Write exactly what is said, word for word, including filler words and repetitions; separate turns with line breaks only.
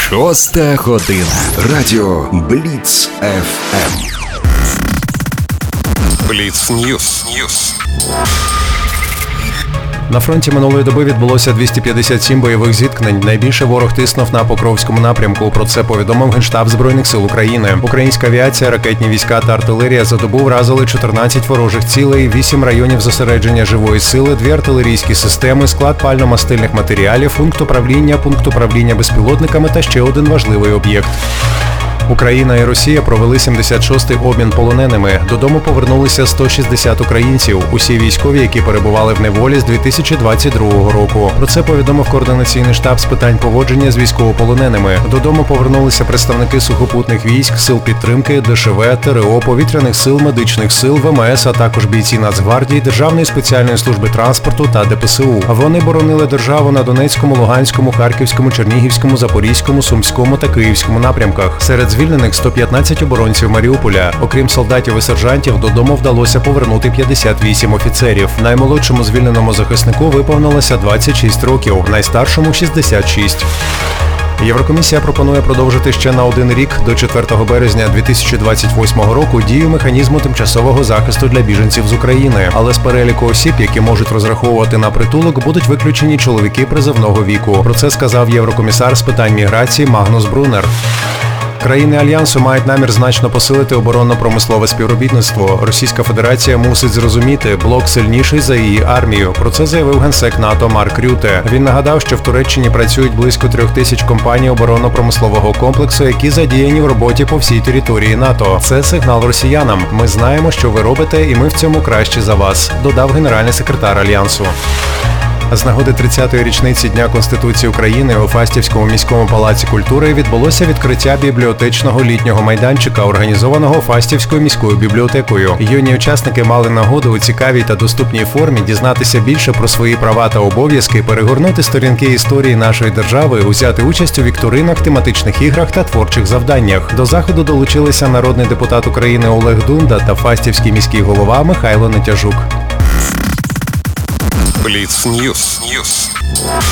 Шоста година. Радіо Бліц еф ем.
Бліц Ньюс. Ньюс.
На фронті минулої доби відбулося двісті п'ятдесят сім бойових зіткнень. Найбільше ворог тиснув на Покровському напрямку. Про це повідомив Генштаб Збройних сил України. Українська авіація, ракетні війська та артилерія за добу вразили чотирнадцять ворожих цілей, вісім районів зосередження живої сили, дві артилерійські системи, склад пально-мастильних матеріалів, пункт управління, пункт управління безпілотниками та ще один важливий об'єкт. Україна і Росія провели сімдесят шостий обмін полоненими. Додому повернулися сто шістдесят українців. Усі військові, які перебували в неволі з дві тисячі двадцять другого року. Про це повідомив Координаційний штаб з питань поводження з військовополоненими. Додому повернулися представники сухопутних військ, сил підтримки, де ше ве, те ре о, повітряних сил, медичних сил, ве ем ес, а також бійці Нацгвардії, Державної спеціальної служби транспорту та де пе се у. Вони боронили державу на Донецькому, Луганському, Харківському, Чернігівському, Запорізькому, Сумському та Київському напрямках. Серед звільнених сто п'ятнадцять оборонців Маріуполя. Окрім солдатів і сержантів, додому вдалося повернути п'ятдесят вісім офіцерів. Наймолодшому звільненому захиснику виповнилося двадцять шість років, найстаршому – шістдесят шість. Єврокомісія пропонує продовжити ще на один рік, до четвертого березня дві тисячі двадцять восьмого року, дію механізму тимчасового захисту для біженців з України. Але з переліку осіб, які можуть розраховувати на притулок, будуть виключені чоловіки призовного віку. Про це сказав єврокомісар з питань міграції Магнус Брунер. Країни Альянсу мають намір значно посилити оборонно-промислове співробітництво. Російська Федерація мусить зрозуміти, блок сильніший за її армію. Про це заявив генсек НАТО Марк Рюте. Він нагадав, що в Туреччині працюють близько трьох тисяч компаній оборонно-промислового комплексу, які задіяні в роботі по всій території НАТО. Це сигнал росіянам. Ми знаємо, що ви робите, і ми в цьому кращі за вас, додав генеральний секретар Альянсу. З нагоди тридцятої річниці Дня Конституції України у Фастівському міському палаці культури відбулося відкриття бібліотечного літнього майданчика, організованого Фастівською міською бібліотекою. Юні учасники мали нагоду у цікавій та доступній формі дізнатися більше про свої права та обов'язки, перегорнути сторінки історії нашої держави, узяти участь у вікторинах, тематичних іграх та творчих завданнях. До заходу долучилися народний депутат України Олег Дунда та Фастівський міський голова Михайло Нетяжук.
Бліц Ньюс. Ньюс.